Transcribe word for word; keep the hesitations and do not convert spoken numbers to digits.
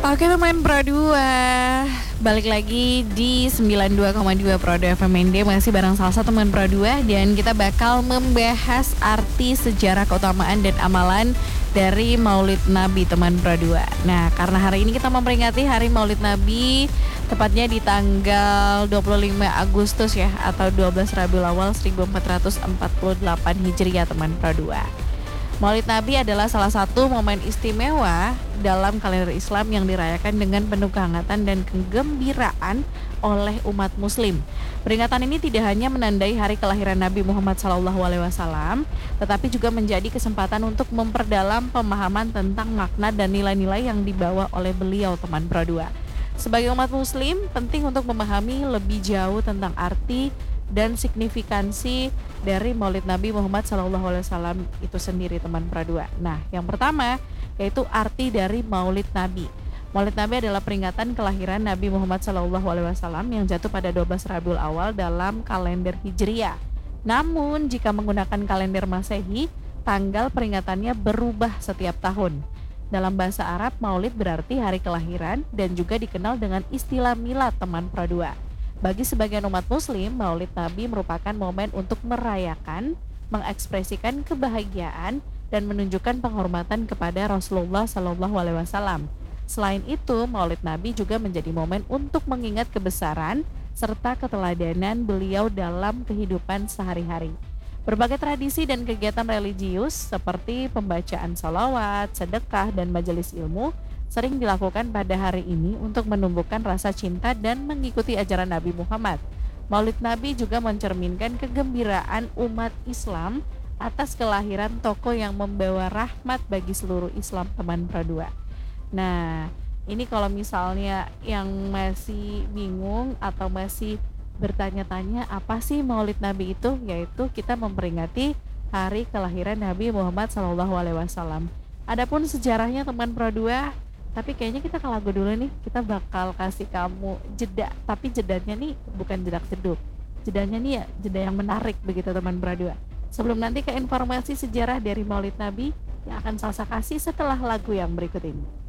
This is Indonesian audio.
Oke teman Pro dua, balik lagi di sembilan puluh dua koma dua Pro dua F M N D. Masih bareng Salsa teman Pro dua. Dan kita bakal membahas arti, sejarah, keutamaan, dan amalan dari Maulid Nabi teman Pro dua. Nah, karena hari ini kita memperingati Hari Maulid Nabi, tepatnya di tanggal dua puluh lima Agustus ya, atau dua belas Rabiul Awal seribu empat ratus empat puluh delapan Hijriah teman Pro dua. Maulid Nabi adalah salah satu momen istimewa dalam kalender Islam yang dirayakan dengan penuh kehangatan dan kegembiraan oleh umat muslim. Peringatan ini tidak hanya menandai hari kelahiran Nabi Muhammad shallallahu alaihi wasallam, tetapi juga menjadi kesempatan untuk memperdalam pemahaman tentang makna dan nilai-nilai yang dibawa oleh beliau teman Pro dua. Sebagai umat muslim, penting untuk memahami lebih jauh tentang arti dan signifikansi dari Maulid Nabi Muhammad shallallahu alaihi wasallam itu sendiri teman Pro dua. Nah, yang pertama yaitu arti dari Maulid Nabi. Maulid Nabi adalah peringatan kelahiran Nabi Muhammad shallallahu alaihi wasallam yang jatuh pada dua belas Rabiul Awal dalam kalender Hijriah. Namun, jika menggunakan kalender Masehi, tanggal peringatannya berubah setiap tahun. Dalam bahasa Arab, Maulid berarti hari kelahiran dan juga dikenal dengan istilah milad teman Pro dua. Bagi sebagian umat muslim, Maulid Nabi merupakan momen untuk merayakan, mengekspresikan kebahagiaan, dan menunjukkan penghormatan kepada Rasulullah Shallallahu Alaihi Wasallam. Selain itu, Maulid Nabi juga menjadi momen untuk mengingat kebesaran serta keteladanan beliau dalam kehidupan sehari-hari. Berbagai tradisi dan kegiatan religius seperti pembacaan sholawat, sedekah, dan majelis ilmu sering dilakukan pada hari ini untuk menumbuhkan rasa cinta dan mengikuti ajaran Nabi Muhammad. Maulid Nabi juga mencerminkan kegembiraan umat Islam atas kelahiran tokoh yang membawa rahmat bagi seluruh Islam teman Pro dua. Nah, ini kalau misalnya yang masih bingung atau masih bertanya-tanya apa sih Maulid Nabi itu, yaitu kita memperingati hari kelahiran Nabi Muhammad shallallahu alaihi wasallam. Adapun sejarahnya teman Pro dua, tapi kayaknya kita ke lagu dulu nih. Kita bakal kasih kamu jeda, tapi jedanya nih bukan jedak jeduk. Jedanya nih ya jeda yang menarik begitu teman Pro dua. Sebelum nanti ke informasi sejarah dari Maulid Nabi yang akan Salsa kasih setelah lagu yang berikut ini.